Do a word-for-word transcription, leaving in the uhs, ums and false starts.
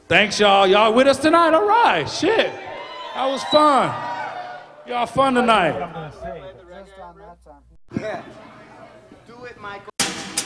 Thanks, y'all. Y'all with us tonight? All right. Shit. That was fun. Y'all fun tonight. Yeah. Do it, Michael.